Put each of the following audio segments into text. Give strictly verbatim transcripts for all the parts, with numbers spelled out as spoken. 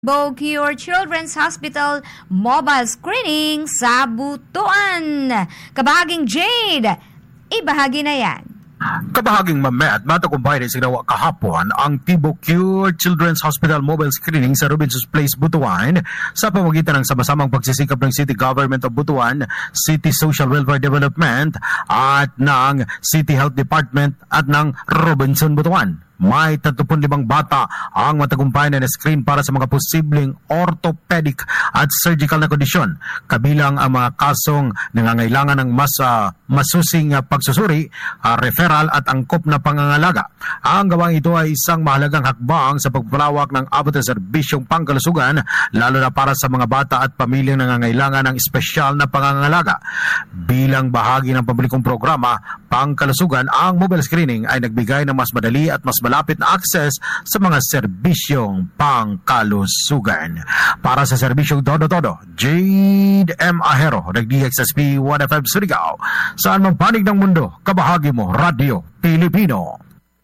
Bocure Children's Hospital Mobile Screening sa Butuan. Kabahaging Jade, ibahagi na yan. Kabahaging Mamet, matagumpay na sinawa kahapon ang Bocure Children's Hospital Mobile Screening sa Robinsons Place, Butuan sa pamamagitan ng sama-samang pagsisikap ng City Government of Butuan, City Social Welfare Development at ng City Health Department at ng Robinson, Butuan. May thirty-five bata ang matagumpay na na-screen para sa mga posibleng orthopedic at surgical na kondisyon, kabilang ang mga kasong nangangailangan ng mas uh, masusing uh, pagsusuri, uh, referral at angkop na pangangalaga. Ang gawang ito ay isang mahalagang hakbang sa pagpalawak ng abot ng serbisyong pangkalusugan, lalo na para sa mga bata at pamilyang nangangailangan ng espesyal na pangangalaga. Bilang bahagi ng pampublikong programa, pangkalusugan, ang mobile screening ay nagbigay ng mas madali at mas malapit na access sa mga serbisyong pangkalusugan. Para sa serbisyong Todo-Todo, Jade M. Ahero, nag-D X S P one F M Surigao. Saan mang panig ng mundo, kabahagi mo, Radio Pilipino.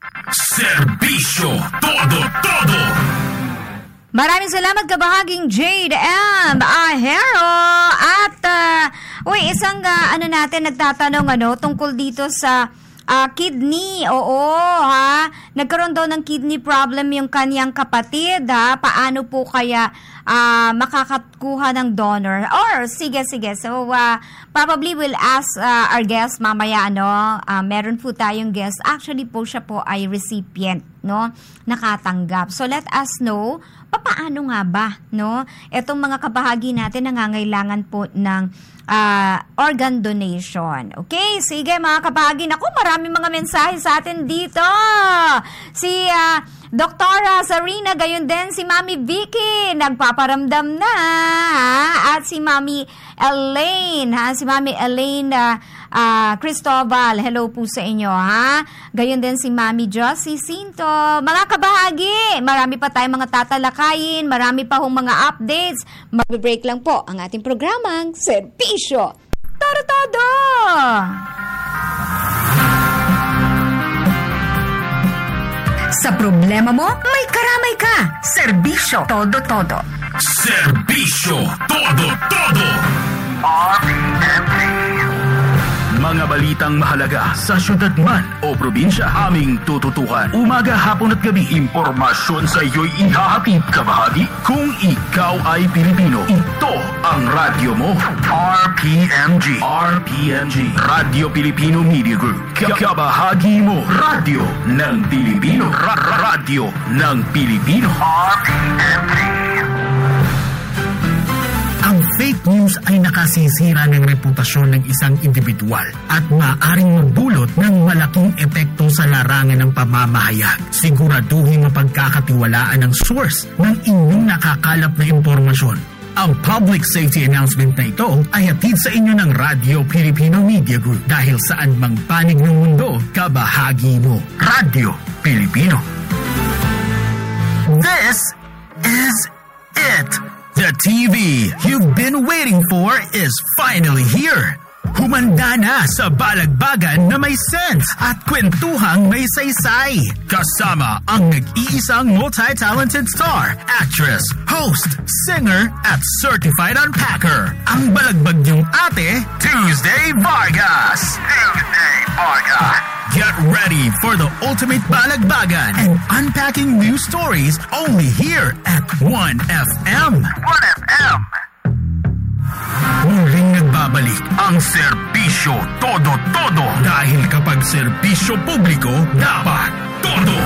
Serbisyo Todo-Todo. Maraming salamat kabahaging Jade M. Ahero. At, uh, uy, isang uh, ano natin nagtatanong ano, tungkol dito sa Uh, kidney, oo, ha? Nagkaroon daw ng kidney problem yung kanyang kapatid, ha? Paano po kaya uh, makakakuha ng donor? Or, sige, sige. So, uh, probably we'll ask uh, our guest mamaya, no? Uh, meron po tayong guest. Actually po, siya po ay recipient, no? Nakatanggap. So, let us know, papaano nga ba, no? Itong mga kabahagi natin nangangailangan po ng Uh, organ donation. Okay? Sige mga kabahagi. Naku, maraming mga mensahe sa atin dito. Si uh, Doktora Sarina, gayon din si Mami Vicky, nagpaparamdam na. Ha? At si Mami Elaine, ha? Si Mami Elaine uh, uh, Cristobal, hello po sa inyo. Ha? Gayon din si Mami Josie Cinto. Mga kabahagi, marami pa tayong mga tatalakayin, marami pa hong mga updates. Mag-break lang po ang ating programang Serbisyo Todo-Todo. Sa problema mo, may karamay ka. Serbisyo Todo-Todo. Serbisyo Todo-Todo. R P M P. Mga balitang mahalaga sa syudad man o probinsya, aming tututukan. Umaga, hapon at gabi, impormasyon sa iyo'y ihahatid kabahagi. Kung ikaw ay Pilipino, ito ang radyo mo. R P M G. R P M G. Radio Filipino Media Group. Kabahagi mo. Radio ng Pilipino. Radio ng Pilipino. R P M G. Ang fake news ay nakasisira ng reputasyon ng isang individual at maaaring magdulot ng malaking epekto sa larangan ng pamamahayag. Siguraduhin ang pagkakatiwalaan ng source ng inyong nakakalap na impormasyon. Ang public safety announcement na ito ay hatid sa inyo ng Radio Filipino Media Group dahil saan mang panig ng mundo, kabahagi mo. Radio Filipino. This is it. The T V you've been waiting for is finally here. Humanda na sa balagbagan na may sense at kwentuhang may saysay. Kasama ang nag-iisang multi-talented star, actress, host, singer, at certified unpacker. Ang balagbag niyong ate, Tuesday Vargas. Tuesday Vargas. Get ready for the ultimate balagbagan and unpacking new stories only here at one F M. one F M. Muling nagbabalik Ang serbisyo Todo-Todo. dahil kapag serbisyo publiko, dapat todo.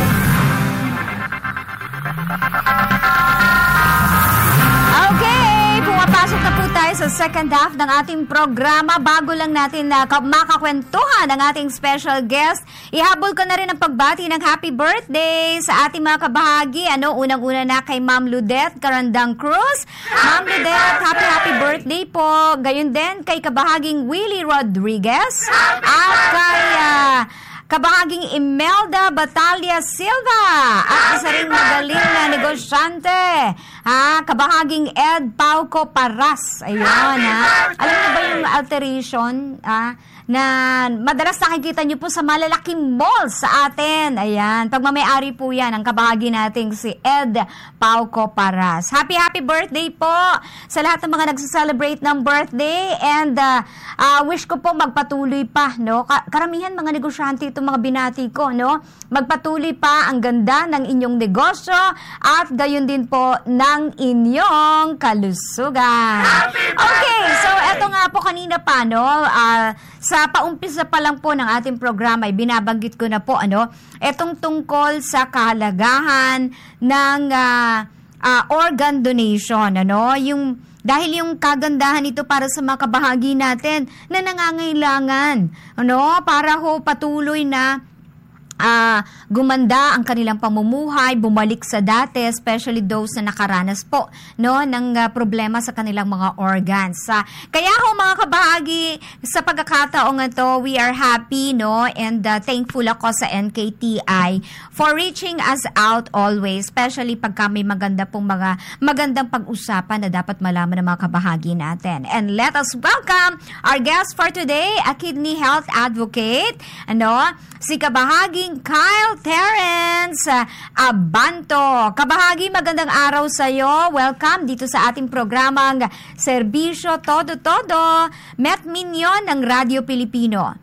Okay, pumapasok na po tayo sa second half ng ating programa. Bago lang natin na uh, makakwentuhan ang ating special guest, ihabol ko na rin ang pagbati ng happy birthday sa ating mga kabahagi. Ano, unang-una na kay Ma'am Ludeth Carandang Cruz. Ma'am Ludeth, happy happy birthday po. Gayon din kay kabahaging Willie Rodriguez. At kay uh, kabahaging Imelda Batalla Silva. At isa ring magaling na negosyante. Ha, kabahaging Ed Pauco Paras. Ayun, ha. Alam niyo ba yung alteration, ha, na madalas nakikita niyo po sa malalaking malls sa atin. Ayan, pagmamayari po yan ang kabahagi nating si Ed Pauco Paras. Happy, happy birthday po sa lahat ng mga nagsa-celebrate ng birthday, and uh, uh, wish ko po magpatuloy pa, no? Karamihan mga negosyante itong mga binati ko, no? Magpatuloy pa ang ganda ng inyong negosyo at gayon din po ng inyong kalusugan. Okay, so eto nga po kanina pa, no? Uh, sa paumpisa pa lang po ng ating programa, ay binabanggit ko na po, ano, etong tungkol sa kahalagahan ng uh, uh, organ donation, ano, yung dahil yung kagandahan ito para sa mga kabahagi natin na nangangailangan, ano, para ho patuloy na Uh, gumanda ang kanilang pamumuhay, bumalik sa dati, especially those na nakaranas po, no, ng uh, problema sa kanilang mga organs. Uh, kaya ho mga kabahagi, sa pagkakataong ito, we are happy, no, and uh, thankful ako sa N K T I for reaching us out always, especially pagka may maganda pong mga magandang pag-usapan na dapat malaman ng mga kabahagi natin. And let us welcome our guest for today, a kidney health advocate, ano, si kabahaging Kyle Terence uh, Abanto. Kabahagi, magandang araw sa iyo. Welcome dito sa ating programang Serbisyo Todo-Todo, Met Minyon ng Radyo Pilipino.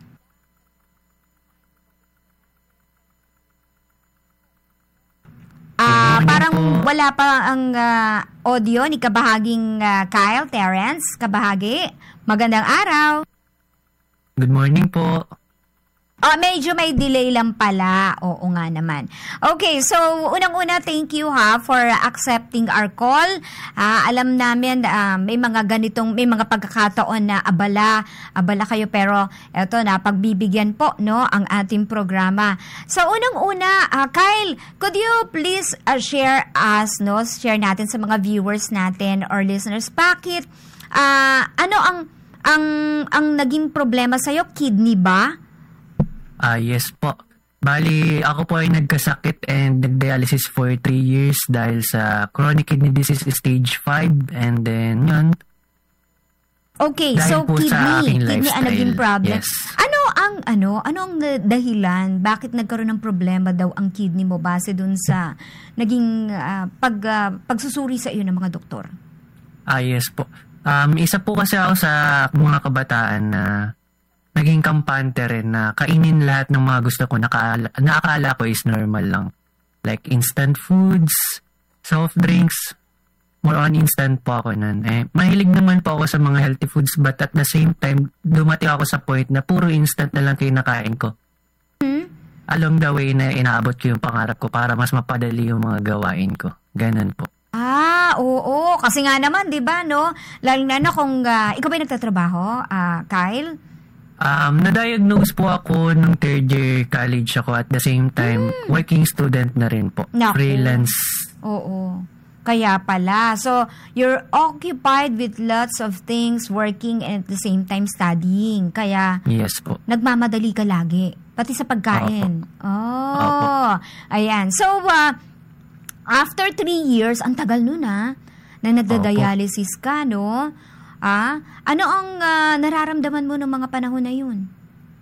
Ah, uh, parang wala pa ang uh, audio ni kabahaging uh, Kyle Terence. Kabahagi, magandang araw. Good morning po. Oh, medyo may delay lang pala. Oo nga naman. Okay, so unang-una, thank you ha for accepting our call. Uh, alam namin uh, may mga ganitong, may mga pagkakataon na abala, abala kayo, pero eto na, pagbibigyan po, no, ang ating programa. So unang-una, uh, Kyle, could you please uh, share us, no, share natin sa mga viewers natin or listeners, bakit, uh, ano ang, ang, ang naging problema sa'yo? Kidney ba? Ah, uh, yes po. Bali, ako po ay nagkasakit and nag-dialysis for three years dahil sa chronic kidney disease stage five, and then yun. Okay, dahil so po kidney, kidney ang naging problem. Yes. Ano ang ano, ano ang dahilan bakit nagkaroon ng problema daw ang kidney mo base dun sa naging uh, pag uh, pagsusuri sa iyo ng mga doktor? Ah, yes po. Um, isa po kasi ako sa mga kabataan na naging kampante rin na kainin lahat ng mga gusto ko, nakaala, naakala ko is normal lang. Like instant foods, soft drinks, more on instant po ako nun. Eh, mahilig naman po ako sa mga healthy foods, but at the same time, dumating ako sa point na puro instant na lang kinakain ko. Hmm? Along the way na inaabot ko yung pangarap ko para mas mapadali yung mga gawain ko. Ganun po. Ah, oo. Kasi nga naman, di ba, no? Lalo na na kung, uh, ikaw ba nagtatrabaho, uh, Kyle? Um, na-diagnose po ako nung third year college ako, at the same time, mm. working student na rin po. Naku. Freelance. Oo. Kaya pala. So, you're occupied with lots of things, working and at the same time studying. Kaya, yes po. Nagmamadali ka lagi. Pati sa pagkain. Opo. Oh. Opo. Ayan. So, uh, after three years, ang tagal nun ha, na nagda-dialysis ka, no? Ah, ano ang uh, nararamdaman mo ng mga panahon na yun?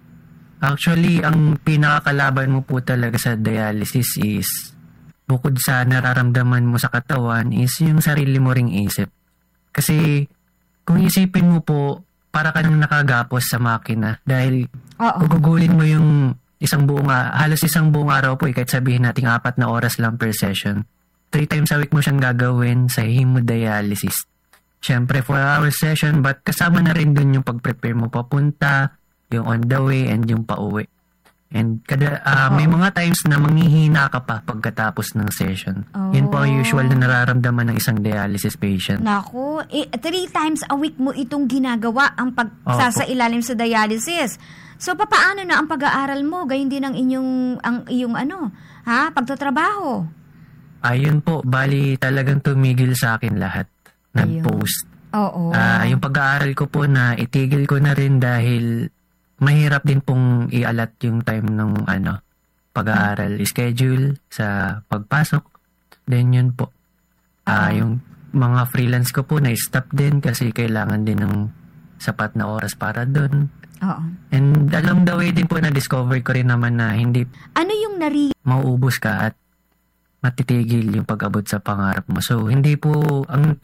Actually, ang pinakakalaban mo po talaga sa dialysis is, bukod sa nararamdaman mo sa katawan, is yung sarili mo ring isip. Kasi, kung isipin mo po, para ka nang nakagapos sa makina. Dahil, gugugulin mo yung isang buong, halos isang buong araw po, eh, kahit sabihin natin apat na oras lang per session. Three times a week mo siyang gagawin sa hemodialysis. Siyempre, four hour session, but kasama na rin dun yung pag-prepare mo papunta, yung on the way, and yung pauwi. And kada, uh, may mga times na manghihina ka pa pagkatapos ng session. Oh. Yun po ang usual na nararamdaman ng isang dialysis patient. Naku, eh, three times a week mo itong ginagawa ang pagsasailalim sa dialysis. So, papaano na ang pag-aaral mo? Gayun din ang inyong, ang iyong ano, ha? Pagtatrabaho. Ayun po, bali talagang tumigil sa akin lahat. Nag-post. Oo. Uh, yung pag-aaral ko po na itigil ko na rin dahil mahirap din pong i-allot yung time ng ano, pag-aaral, schedule sa pagpasok. Then yun po. Ah, yung mga freelance ko po na-stop din kasi kailangan din ng sapat na oras para doon. Oo. And along the way din po na-discover ko rin naman na hindi Ano yung nari mauubos ka at matitigil yung pag-abot sa pangarap mo. So, hindi po, ang